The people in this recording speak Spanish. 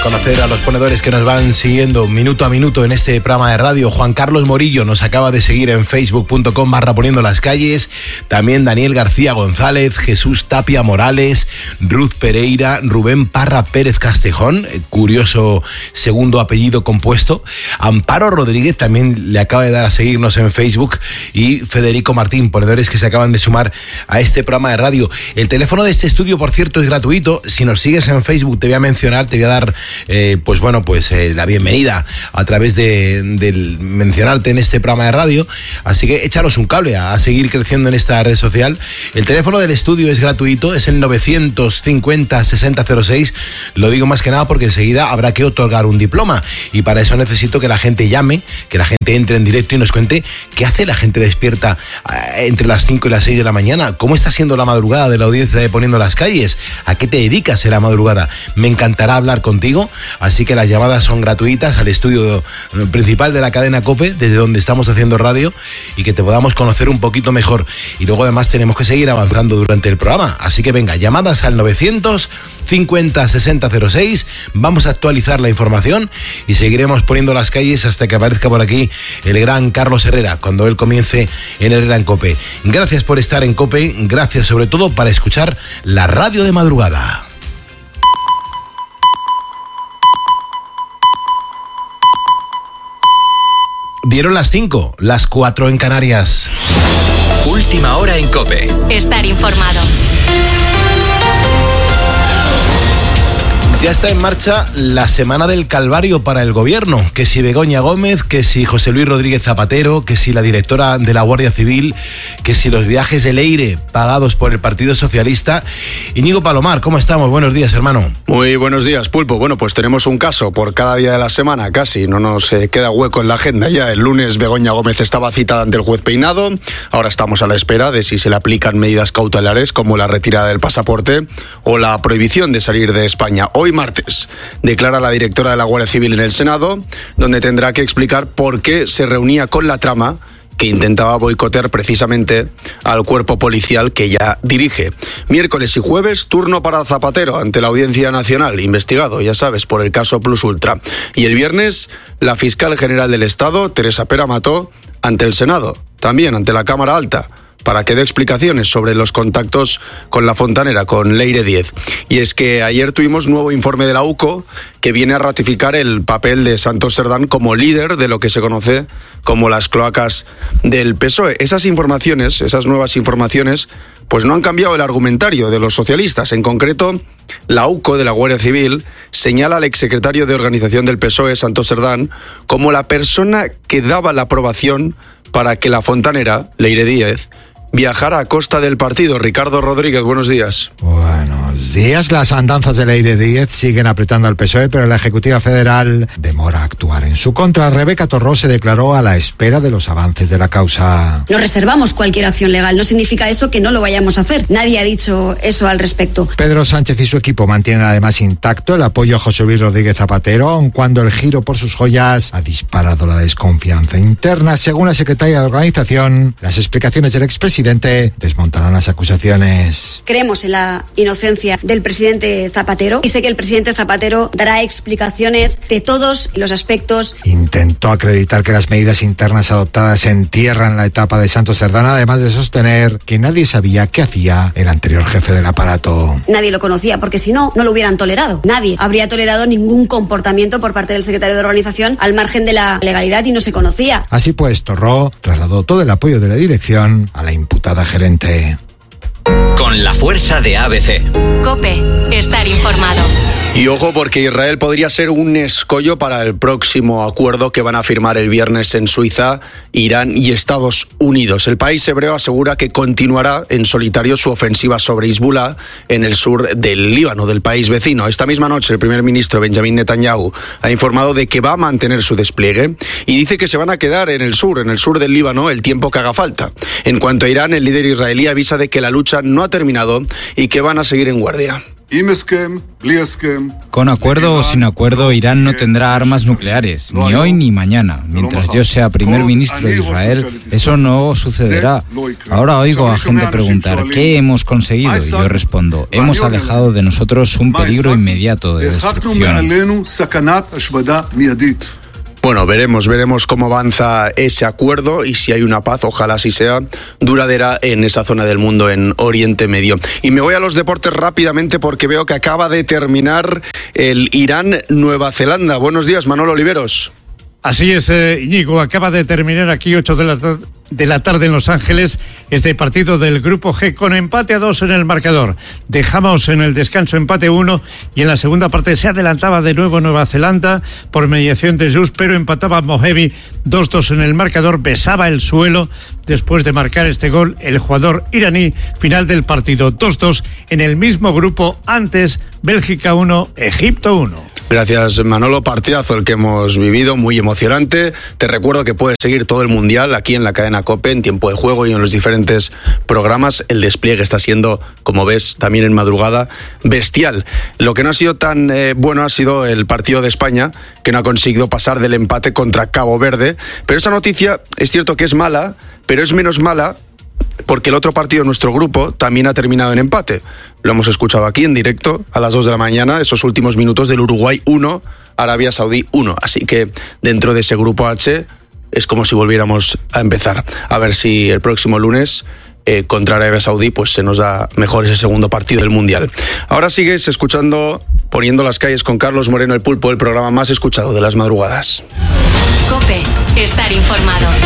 conocer a los ponedores que nos van siguiendo minuto a minuto en este programa de radio. Juan Carlos Morillo nos acaba de seguir en facebook.com/poniendo las calles. También Daniel García González, Jesús Tapia Morales, Ruth Pereira, Rubén Parra Pérez Castejón, curioso segundo apellido compuesto. Amparo Rodríguez también le acaba de dar a seguirnos en Facebook, y Federico Martín, ponedores que se acaban de sumar a este programa de radio. El teléfono de este estudio, por cierto, es gratuito. Si nos sigues en Facebook, te voy a mencionar, te voy a dar la bienvenida a través de mencionarte en este programa de radio. Así que échanos un cable a seguir creciendo en esta red social. El teléfono del estudio es gratuito, es el 950-6006. Lo digo más que nada porque enseguida habrá que otorgar un diploma, y para eso necesito que la gente llame, que la gente entre en directo y nos cuente qué hace la gente despierta entre las 5 y las 6 de la mañana. ¿Cómo está siendo la madrugada de la audiencia de Poniendo las Calles? ¿A qué te dedicas en la madrugada? Me encantará hablar contigo, así que las llamadas son gratuitas al estudio principal de la cadena COPE, desde donde estamos haciendo radio, y que te podamos conocer un poquito mejor. Y luego además tenemos que seguir avanzando durante el programa, así que venga, llamadas al 950-6006. Vamos a actualizar la información y seguiremos poniendo las calles hasta que aparezca por aquí el gran Carlos Herrera, cuando él comience en Herrera en COPE. Gracias por estar en COPE, gracias sobre todo para escuchar la radio de madrugada. Dieron las 5, las 4 en Canarias. Última hora en COPE. Estar informado. Ya está en marcha la Semana del Calvario para el Gobierno, que si Begoña Gómez, que si José Luis Rodríguez Zapatero, que si la directora de la Guardia Civil, que si los viajes de Leire pagados por el Partido Socialista. Íñigo Palomar, ¿cómo estamos? Buenos días, hermano. Muy buenos días, Pulpo. Bueno, pues tenemos un caso por cada día de la semana, casi. No nos queda hueco en la agenda ya. El lunes Begoña Gómez estaba citada ante el juez Peinado. Ahora estamos a la espera de si se le aplican medidas cautelares como la retirada del pasaporte o la prohibición de salir de España. Hoy martes declara la directora de la Guardia Civil en el Senado, donde tendrá que explicar por qué se reunía con la trama que intentaba boicotear precisamente al cuerpo policial que ya dirige. Miércoles y jueves, turno para Zapatero ante la Audiencia Nacional, investigado, ya sabes, por el caso Plus Ultra. Y el viernes, la fiscal general del Estado, Teresa Pera Mató, ante el Senado, también ante la Cámara Alta, para que dé explicaciones sobre los contactos con la fontanera, con Leire Díez. Y es que ayer tuvimos nuevo informe de la UCO que viene a ratificar el papel de Santos Cerdán como líder de lo que se conoce como las cloacas del PSOE. Esas informaciones, esas nuevas informaciones, pues no han cambiado el argumentario de los socialistas. En concreto, la UCO de la Guardia Civil señala al exsecretario de Organización del PSOE, Santos Cerdán, como la persona que daba la aprobación para que la fontanera, Leire Díez, viajara a costa del partido. Ricardo Rodríguez, buenos días. Buenos días. Las andanzas de Leire Díez siguen apretando al PSOE, pero la Ejecutiva Federal demora a actuar en su contra. Rebeca Torró se declaró a la espera de los avances de la causa. Nos reservamos cualquier acción legal. No significa eso que no lo vayamos a hacer. Nadie ha dicho eso al respecto. Pedro Sánchez y su equipo mantienen además intacto el apoyo a José Luis Rodríguez Zapatero, aun cuando el giro por sus joyas ha disparado la desconfianza interna. Según la secretaria de Organización, las explicaciones del expresidente desmontarán las acusaciones. Creemos en la inocencia del presidente Zapatero y sé que el presidente Zapatero dará explicaciones de todos los aspectos. Intentó acreditar que las medidas internas adoptadas entierran la etapa de Santos Cerdán, además de sostener que nadie sabía qué hacía el anterior jefe del aparato. Nadie lo conocía, porque si no, no lo hubieran tolerado. Nadie habría tolerado ningún comportamiento por parte del secretario de Organización al margen de la legalidad, y no se conocía. Así pues, Torró trasladó todo el apoyo de la dirección a la imputada gerente. Con la fuerza de ABC. COPE. Estar informado. Y ojo, porque Israel podría ser un escollo para el próximo acuerdo que van a firmar el viernes en Suiza, Irán y Estados Unidos. El país hebreo asegura que continuará en solitario su ofensiva sobre Hezbollah en el sur del Líbano, del país vecino. Esta misma noche el primer ministro Benjamin Netanyahu ha informado de que va a mantener su despliegue y dice que se van a quedar en el sur del Líbano, el tiempo que haga falta. En cuanto a Irán, el líder israelí avisa de que la lucha no ha terminado y que van a seguir en guardia. Con acuerdo o sin acuerdo, Irán no tendrá armas nucleares, ni hoy ni mañana. Mientras yo sea primer ministro de Israel, eso no sucederá. Ahora oigo a gente preguntar, ¿qué hemos conseguido? Y yo respondo, hemos alejado de nosotros un peligro inmediato de destrucción. Bueno, veremos cómo avanza ese acuerdo y si hay una paz, ojalá así sea, duradera en esa zona del mundo, en Oriente Medio. Y me voy a los deportes rápidamente porque veo que acaba de terminar el Irán-Nueva Zelanda. Buenos días, Manolo Oliveros. Así es, Íñigo, acaba de terminar aquí 8 de la tarde en Los Ángeles este partido del Grupo G con empate a 2 en el marcador. Dejamos en el descanso empate 1 y en la segunda parte se adelantaba de nuevo Nueva Zelanda por mediación de Just, pero empataba Mohebi 2-2 en el marcador, besaba el suelo después de marcar este gol el jugador iraní. Final del partido 2-2 en el mismo grupo, antes Bélgica 1, Egipto 1. Gracias, Manolo. Partidazo el que hemos vivido, muy emocionante. Te recuerdo que puedes seguir todo el Mundial aquí en la cadena COPE, en tiempo de juego y en los diferentes programas. El despliegue está siendo, como ves, también en madrugada, bestial. Lo que no ha sido tan bueno ha sido el partido de España, que no ha conseguido pasar del empate contra Cabo Verde. Pero esa noticia es cierto que es mala, pero es menos mala porque el otro partido de nuestro grupo también ha terminado en empate. Lo hemos escuchado aquí en directo a las 2 de la mañana, esos últimos minutos del Uruguay 1, Arabia Saudí 1. Así que dentro de ese grupo H es como si volviéramos a empezar. A ver si el próximo lunes contra Arabia Saudí pues se nos da mejor ese segundo partido del Mundial. Ahora sigues escuchando Poniendo las calles con Carlos Moreno, el Pulpo, el programa más escuchado de las madrugadas. COPE, estar informado.